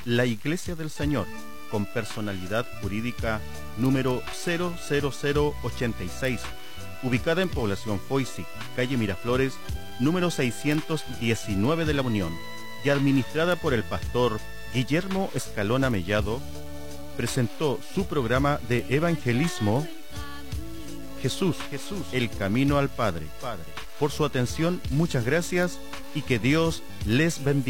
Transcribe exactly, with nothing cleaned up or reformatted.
La Iglesia del Señor, con personalidad jurídica número cero cero cero ochenta y seis, ubicada en Población Foisi, calle Miraflores, número seiscientos diecinueve de La Unión, y administrada por el pastor Guillermo Escalona Mellado, presentó su programa de evangelismo Jesús, Jesús, el camino al Padre. Padre. Por su atención, muchas gracias y que Dios les bendiga.